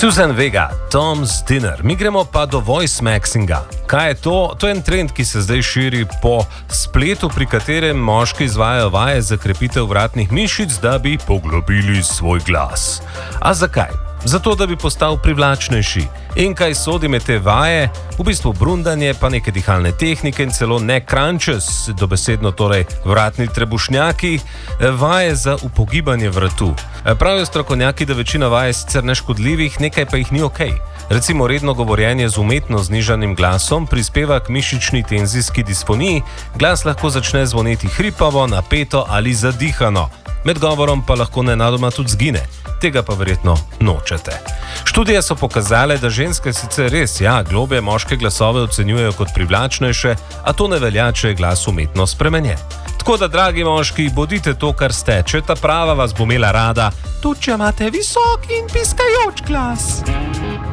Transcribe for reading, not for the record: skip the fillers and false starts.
Susan Vega, Tom's Dinner. Mi gremo pa do voice maxinga. Kaj je to? To je en trend, ki se zdaj širi po spletu, pri katerem moški izvajajo vaje za krepitev vratnih mišic, da bi poglobili svoj glas. A zakaj? Zato, da bi postal privlačnejši. In kaj sodi med te vaje? V bistvu brundanje, pa neke dihalne tehnike in celo neck crunches, dobesedno torej vratni trebušnjaki, vaje za upogibanje vratu. Pravijo strokovnjaki, da večina vaj je sicer neškodljivih, nekaj pa jih ni ok. Recimo redno govorjenje z umetno znižanim glasom prispeva k mišični tenzijski disfoniji, glas lahko začne zvoniti hripavo, napeto ali zadihano. Med govorom pa lahko nenadoma tudi zgine. Tega pa verjetno nočete. Študije so pokazale, da ženske sicer res, globlje moške glasove ocenjujejo kot privlačnejše, a to ne velja, če je glas umetno spremenjen. Tako da, dragi moški, bodite to, kar ste, če ta prava vas bo imela rada, tudi če imate visok in piskajoč glas.